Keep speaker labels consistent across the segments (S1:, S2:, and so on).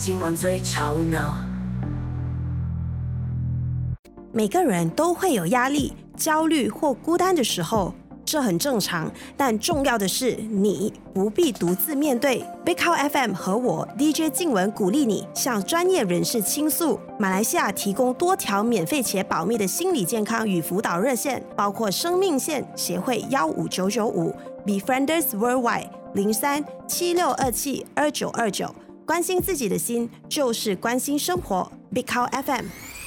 S1: 今晚最吵闹。
S2: 每个人都会有压力、焦虑或孤单的时候，这很正常。但重要的是，你不必独自面对。Big Cow FM 和我 DJ 静文鼓励你向专业人士倾诉。马来西亚提供多条免费且保密的心理健康与辅导热线，包括生命线协会15995、Befrienders Worldwide 0376272929。关心自己的心，就是关心生活。Big Cow FM。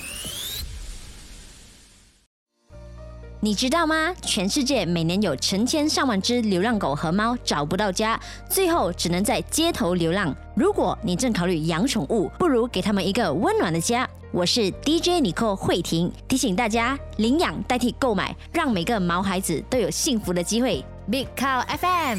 S3: 你知道吗？全世界每年有成千上万只流浪狗和猫找不到家，最后只能在街头流浪。如果你正考虑养宠物，不如给他们一个温暖的家。我是 DJ Nicole 慧婷，提醒大家领养代替购买，让每个毛孩子都有幸福的机会。Big Cow FM。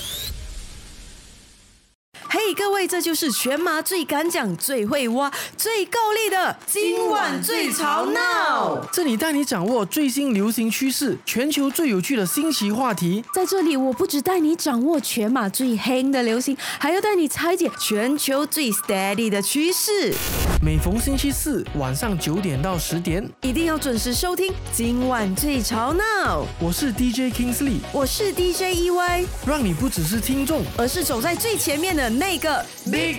S4: 嘿，各位，这就是全马最敢讲、最会挖、最够力的今晚最吵闹。
S5: 这里带你掌握最新流行趋势，全球最有趣的新奇话题。
S4: 在这里，我不只带你掌握全马最黑的流行，还要带你拆解全球最 steady 的趋势。
S5: 每逢星期四晚上9点到10点，
S4: 一定要准时收听今晚最吵闹。
S5: 我是 DJ Kingsley，
S4: 我是 DJ EY，
S5: 让你不只是听众，
S4: 而是走在最前面的那个
S5: Big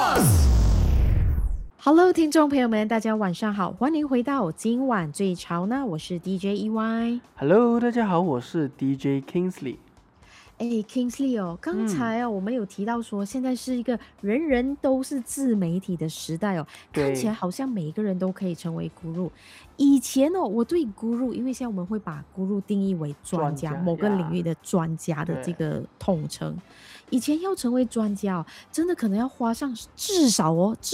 S5: Boss。Hello，
S6: 听众朋友们，大家晚上好，欢迎回到今晚最潮呢，我是 DJ EY。
S5: Hello， 大家好，我是 DJ Kingsley。
S6: Kingsley 哦，刚才我们有提到说，现在是一个人人都是自媒体的时代哦，看起来好像每一个人都可以成为 guru。以前我对 guru， 因为现在我们会把 guru 定义为专家，某个领域的专家的这个统称。以前要成为专家真的可能要花上至少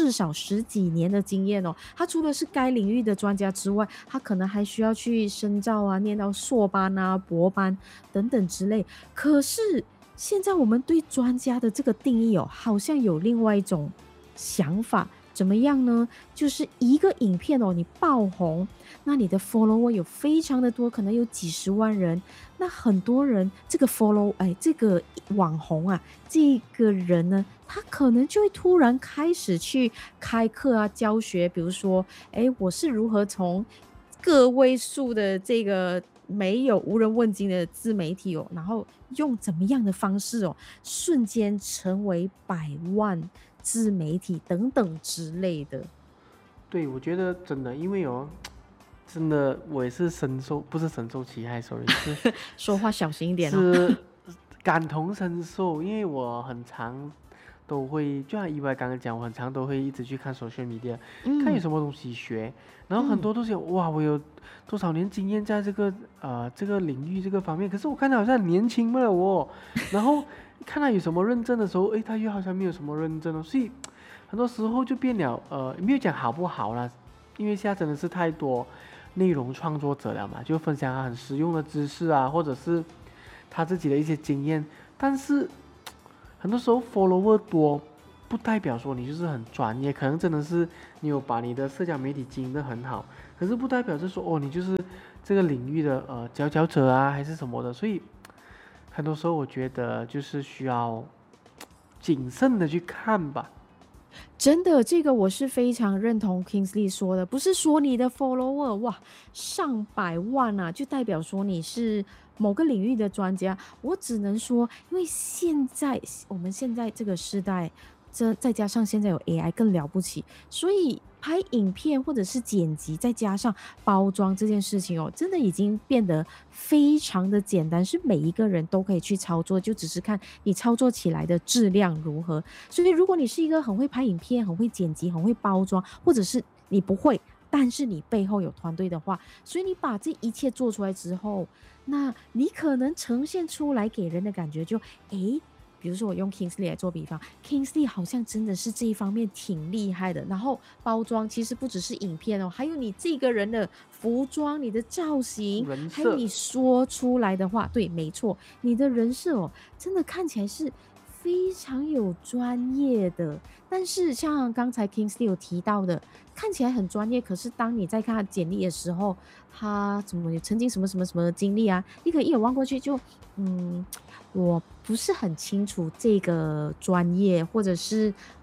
S6: 10几年的经验哦。他除了是该领域的专家之外，他可能还需要去深造啊，念到硕班啊、博班等等之类。可是现在我们对专家的这个定义好像有另外一种想法。怎么样呢？就是一个影片你爆红，那你的 follower 有非常的多，可能有几十万人，那很多人这个 这个网红啊，这个人呢，他可能就会突然开始去开课啊，教学，比如说我是如何从个位数的这个没有无人问津的自媒体然后用怎么样的方式瞬间成为100万自媒体等等之类的。
S5: 对，我觉得真的，因为真的我也是不是深受其害，sorry， 是
S6: 说话小心一点
S5: 是感同身受，因为我很常都会，就像EY刚刚讲，我很常都会一直去看 social media，看有什么东西学，然后很多都是哇，我有多少年经验在这个领域这个方面，可是我看他好像很年轻了然后看他有什么认证的时候，他又好像没有什么认证所以很多时候就变了没有讲好不好啦，因为现在真的是太多内容创作者了嘛，就分享他很实用的知识啊，或者是他自己的一些经验，但是很多时候 follower 多不代表说你就是很专业，可能真的是你有把你的社交媒体经营得很好，可是不代表是说你就是这个领域的佼佼者啊还是什么的，所以很多时候我觉得就是需要谨慎的去看吧。
S6: 真的，这个我是非常认同 Kingsley 说的，不是说你的 follower 上百万啊，就代表说你是某个领域的专家。我只能说，因为我们现在这个时代，再加上现在有 AI 更了不起，所以拍影片或者是剪辑，再加上包装这件事情真的已经变得非常的简单，是每一个人都可以去操作，就只是看你操作起来的质量如何。所以如果你是一个很会拍影片、很会剪辑、很会包装，或者是你不会，但是你背后有团队的话，所以你把这一切做出来之后，那你可能呈现出来给人的感觉就比如说我用 Kingsley 来做比方， Kingsley 好像真的是这一方面挺厉害的，然后包装其实不只是影片还有你这个人的服装、你的造型，还有你说出来的话，对，没错，你的人设真的看起来是非常有专业的。但是像刚才 Kingsley 有提到的，看起来很专业，可是当你在看他简历的时候，他怎么曾经什么什么什么经历啊，你可以一眼望过去就我不是很清楚这个专业，或者是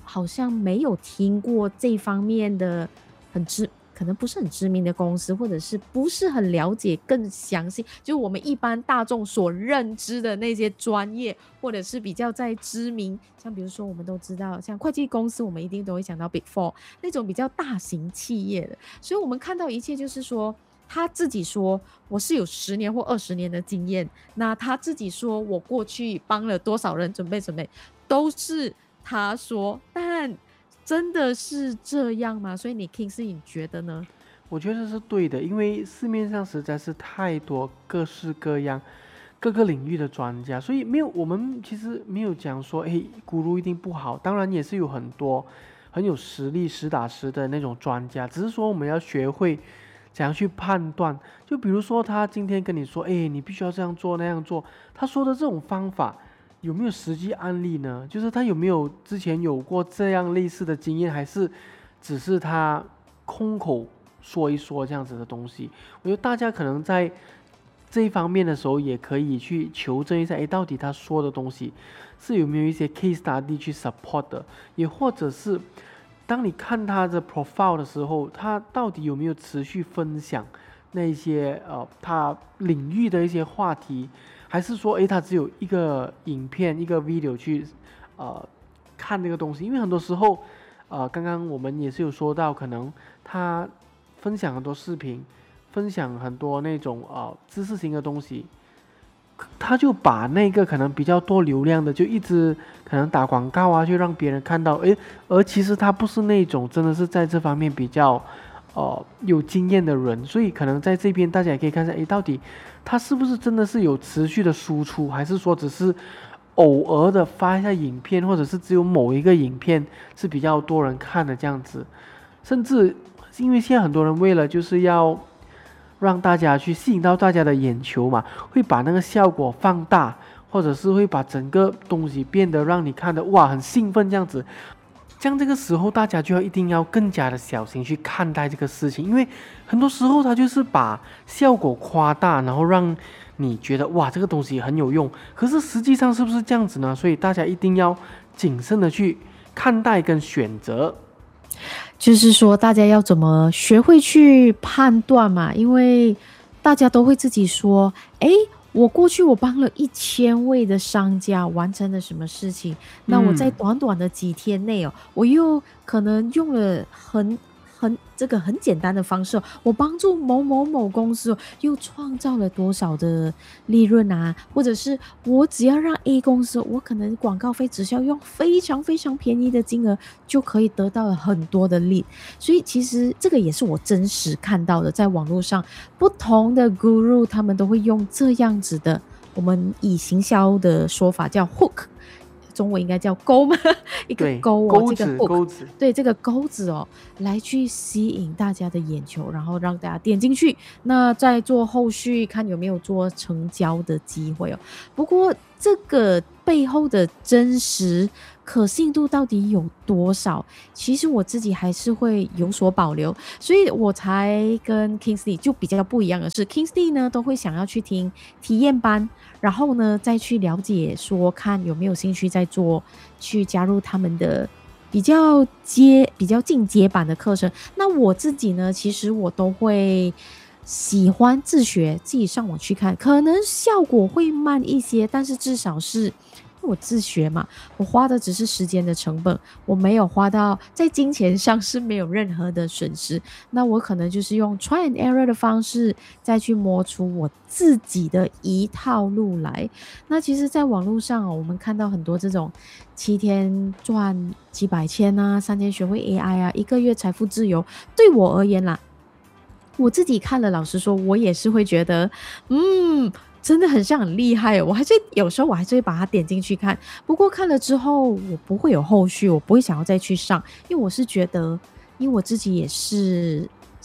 S6: 好像没有听过这方面的可能不是很知名的公司，或者是不是很了解更详细，就是我们一般大众所认知的那些专业，或者是比较在知名，像比如说我们都知道，像会计公司，我们一定都会想到 Big Four 那种比较大型企业的，所以我们看到一切就是说。他自己说我是有10年或20年的经验，那他自己说我过去帮了多少人准备，都是他说，但真的是这样吗？所以你 Kingsley 你觉得呢？
S5: 我觉得是对的，因为市面上实在是太多各式各样、各个领域的专家，所以我们其实没有讲说，咕噜一定不好，当然也是有很多很有实力、实打实的那种专家，只是说我们要学会怎样去判断。就比如说他今天跟你说，你必须要这样做那样做，他说的这种方法有没有实际案例呢？就是他有没有之前有过这样类似的经验，还是只是他空口说一说这样子的东西？我觉得大家可能在这一方面的时候，也可以去求证一下，到底他说的东西是有没有一些 case study 去 support 的，也或者是当你看他的 profile 的时候，他到底有没有持续分享那些他领域的一些话题，还是说他只有一个影片一个 video 去看那个东西？因为很多时候刚刚我们也是有说到，可能他分享很多视频，分享很多那种知识型的东西，他就把那个可能比较多流量的就一直可能打广告啊，去让别人看到，而其实他不是那种真的是在这方面比较有经验的人，所以可能在这边大家也可以看一下，到底他是不是真的是有持续的输出，还是说只是偶尔的发一下影片，或者是只有某一个影片是比较多人看的这样子。甚至因为现在很多人为了就是要让大家去吸引到大家的眼球嘛，会把那个效果放大，或者是会把整个东西变得让你看得哇很兴奋这样子。这样这个时候大家就一定要更加的小心去看待这个事情，因为很多时候他就是把效果夸大，然后让你觉得哇这个东西很有用，可是实际上是不是这样子呢？所以大家一定要谨慎的去看待跟选择。
S6: 就是说大家要怎么学会去判断嘛，因为大家都会自己说我过去我帮了1000位的商家完成了什么事情，那我在短短的几天内我又可能用了这个很简单的方式，我帮助某某某公司又创造了多少的利润啊，或者是我只要让 A 公司，我可能广告费只需要用非常非常便宜的金额就可以得到了很多的利，所以其实这个也是我真实看到的，在网络上不同的 guru 他们都会用这样子的，我们以行销的说法叫 hook，中文应该叫钩吗？一个钩
S5: 子，
S6: 对，这个钩子来去吸引大家的眼球，然后让大家点进去，那再做后续看有没有做成交的机会不过这个背后的真实可信度到底有多少？其实我自己还是会有所保留，所以我才跟 Kingsley 就比较不一样的是 ，Kingsley 呢都会想要去听体验班，然后呢再去了解说看有没有兴趣再做，去加入他们的比较进阶版的课程。那我自己呢，其实我都会喜欢自学，自己上网去看，可能效果会慢一些，但是至少是我自学嘛，我花的只是时间的成本，我没有花到在金钱上是没有任何的损失，那我可能就是用 try and error 的方式再去摸出我自己的一套路来。那其实在网络上我们看到很多这种7天赚几百千啊，3天学会 AI 啊，1个月财富自由，对我而言啦，我自己看了，老实说我也是会觉得真的很像很厉害有时候我还是会把它点进去看，不过看了之后我不会有后续，我不会想要再去上，因为我是觉得因为我自己也是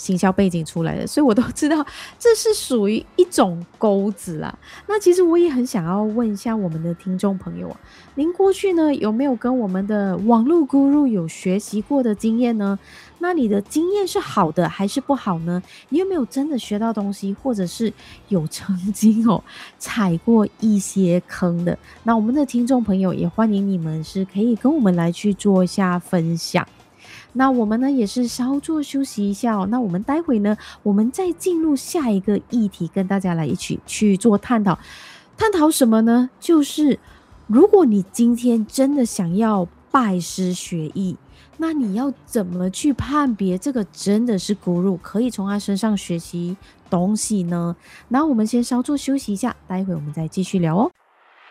S6: 行销背景出来的，所以我都知道这是属于一种钩子啦。那其实我也很想要问一下我们的听众朋友啊，您过去呢有没有跟我们的网络 guru 有学习过的经验呢？那你的经验是好的还是不好呢？你有没有真的学到东西，或者是有曾经踩过一些坑的？那我们的听众朋友也欢迎你们是可以跟我们来去做一下分享。那我们呢也是稍作休息一下那我们待会呢，我们再进入下一个议题，跟大家来一起去做探讨。探讨什么呢？就是如果你今天真的想要拜师学艺，那你要怎么去判别这个真的是 guru， 可以从他身上学习东西呢？那我们先稍作休息一下，待会我们再继续聊哦。